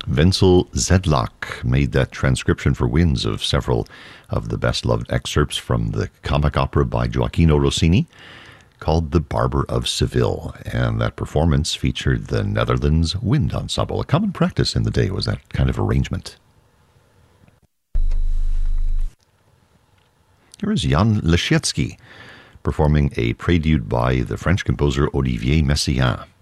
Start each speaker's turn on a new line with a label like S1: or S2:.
S1: Wenzel Zedlak made that transcription for winds of several of the best-loved excerpts from the comic opera by Gioacchino Rossini called The Barber of Seville, and that performance featured the Netherlands Wind Ensemble. A common practice in the day was that kind of arrangement. Here is Jan Leschetski performing a prelude by the French composer Olivier Messiaen.